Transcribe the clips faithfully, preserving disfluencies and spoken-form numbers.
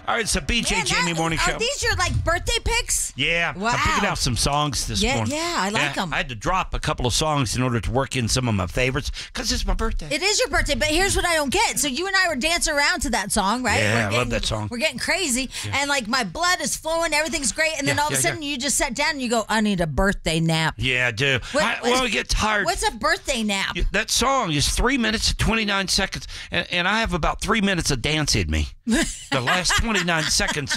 All right, it's a B J Man, Jamie that- Morning Show. Are these your like birthday picks? Yeah, Wow. I'm picking out some songs this Yeah, morning. yeah, I like 'em. I had to drop a couple of songs in order to work in some of my favorites because it's my birthday. It is your birthday, but here's what I don't get. So you and I were dancing around to that song, right? Yeah, We're I love getting- that song. We're getting crazy, and like my blood is flowing, everything's great, and then Yeah, all of a yeah, sudden yeah. you just sat down and you go, "I need a birthday nap." Yeah, I do. What- I, what- well, I get tired. What's a birthday nap? That song is three minutes and twenty-nine seconds, and, and I have about three minutes of dance in me. The last twenty-nine seconds,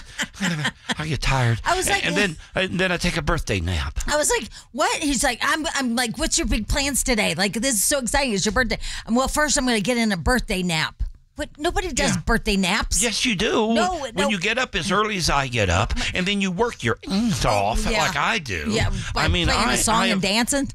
I get tired. I was like- and then and then I take a birthday nap. I was like, "What?" He's like, "I'm, I'm like, what's your big plans today? Like, this is so exciting. It's your birthday." Um, well, first I'm going to get in a birthday nap. What? Nobody does Yeah. birthday naps. Yes, you do. No, when no. you get up as early as I get up, and then you work your ends off Yeah. like I do. Yeah, by I mean, playing I, a song I and am- dancing.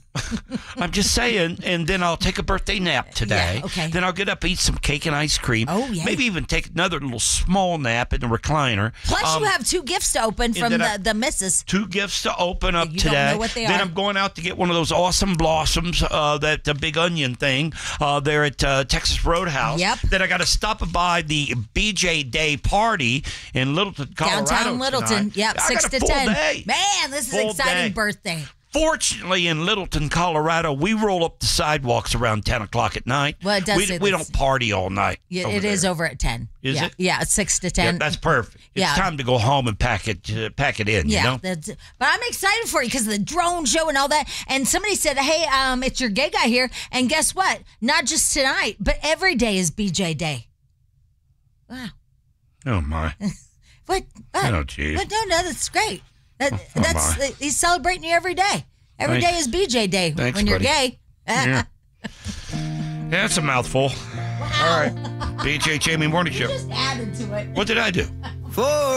I'm just saying, and then I'll take a birthday nap today. Yeah, okay. Then I'll get up, eat some cake and ice cream. Oh, yeah. Maybe even take another little small nap in the recliner. Plus, Um, you have two gifts to open from then the I- the missus. Two gifts to open up You don't today. know what they then are. I'm going out to get one of those awesome blossoms, uh, that the big onion thing uh, there at uh, Texas Roadhouse. Yep. Then I got to stop by the B J Day party in Littleton, Colorado. Downtown Littleton. tonight. Yep, I six got to a full ten. Day. Man, this is Full exciting day. birthday. Fortunately, in Littleton, Colorado, we roll up the sidewalks around ten o'clock at night. Well, it does we, say we this. don't party all night. Yeah, over it is there. over at ten. Is yeah. it? Yeah, it's six to Yeah, ten. that's perfect. It's Yeah. time to go home and pack it, uh, pack it in. Yeah, you know. that's, but I'm excited for you because of the drone show and all that. And somebody said, "Hey, um, it's your gay guy here." And guess what? Not just tonight, but every day is B J Day. Wow. Oh my. What? what? Oh, geez. But no, no, that's great. That, Oh, that's my. he's celebrating you every day. Every Thanks. day is B J Day Thanks, when you're buddy. gay. Yeah. That's a mouthful. Wow. All right. B J Jamie Morning Show. Just added to it. What did I do? For